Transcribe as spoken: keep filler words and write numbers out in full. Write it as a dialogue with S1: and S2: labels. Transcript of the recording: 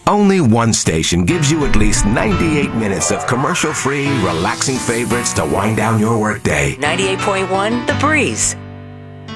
S1: Only one station gives you at least ninety-eight minutes of commercial-free, relaxing favorites to wind down your workday.
S2: ninety-eight point one The Breeze.